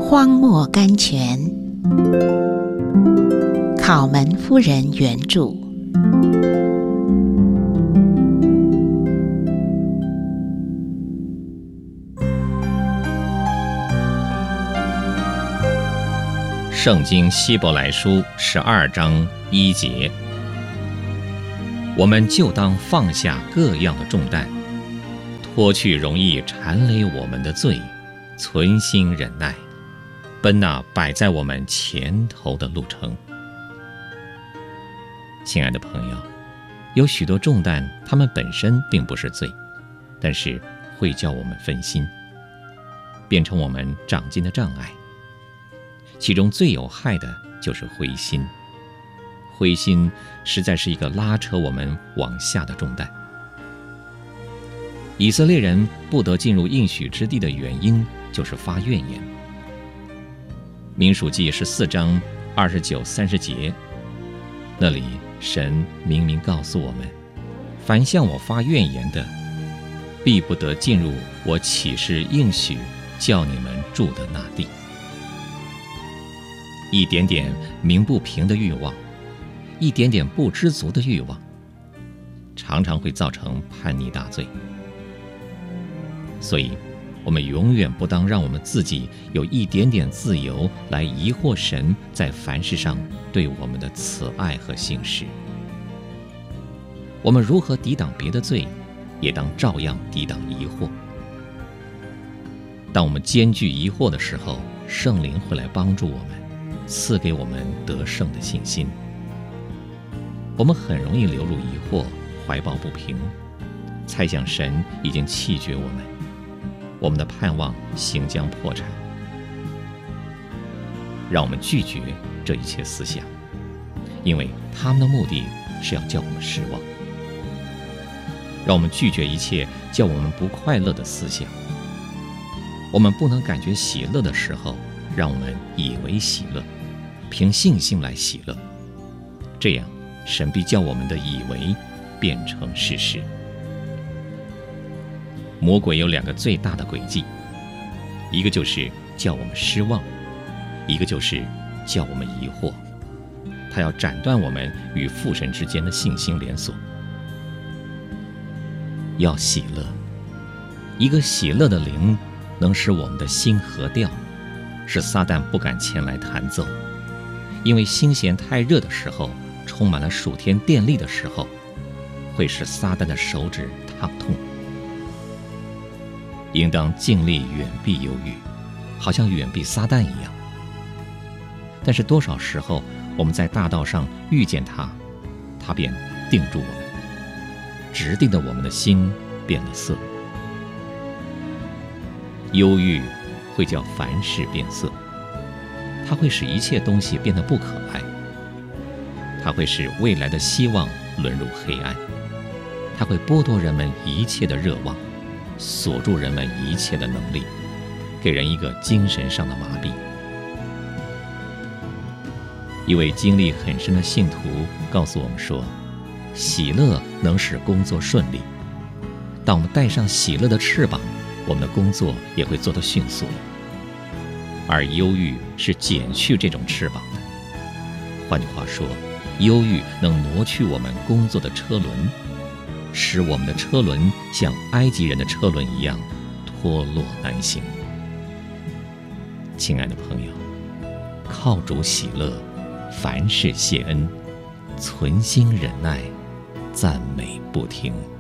荒漠甘泉，考门夫人原著。 圣经希伯来书12章1节，我们就当放下各样的重担，脱去容易缠累我们的罪，存心忍耐，奔那摆在我们前头的路程。亲爱的朋友，有许多重担，它们本身并不是罪，但是会叫我们分心，变成我们长进的障碍。其中最有害的就是灰心，灰心实在是一个拉扯我们往下的重担。以色列人不得进入应许之地的原因，就是发怨言。民数记14章29、30节，那里神明明告诉我们，凡向我发怨言的，必不得进入我起誓应许叫你们住的那地。一点点鸣不平的欲望，一点点不知足的欲望，常常会造成叛逆大罪。所以我们永远不当让我们自己有一点点自由来疑惑神在凡事上对我们的慈爱和信实。我们如何抵挡别的罪，也当照样抵挡疑惑。当我们艰巨疑惑的时候，圣灵会来帮助我们，赐给我们得胜的信心。我们很容易流入疑惑，怀抱不平，猜想神已经弃绝我们，我们的盼望行将破产。让我们拒绝这一切思想，因为他们的目的是要叫我们失望。让我们拒绝一切叫我们不快乐的思想。我们不能感觉喜乐的时候，让我们以为喜乐，凭信心来喜乐，这样神必叫我们的以为变成事实。魔鬼有2个最大的诡计，一个就是叫我们失望，一个就是叫我们疑惑。他要斩断我们与父神之间的信心连锁。要喜乐，一个喜乐的灵能使我们的心和调，使撒旦不敢前来弹奏。因为心弦太热的时候，充满了属天电力的时候，会使撒旦的手指烫痛。应当尽力远避忧郁，好像远避撒旦一样。但是多少时候我们在大道上遇见他，他便定住我们，直定的我们的心变了色。忧郁会叫凡事变色，它会使一切东西变得不可爱，它会使未来的希望沦入黑暗，它会剥夺人们一切的热望，锁住人们一切的能力，给人一个精神上的麻痹。一位经历很深的信徒告诉我们说，喜乐能使工作顺利。当我们带上喜乐的翅膀，我们的工作也会做得迅速。而忧郁是减去这种翅膀的。换句话说，忧郁能挪去我们工作的车轮，使我们的车轮像埃及人的车轮一样脱落难行。亲爱的朋友，靠主喜乐，凡事谢恩，存心忍耐，赞美不停。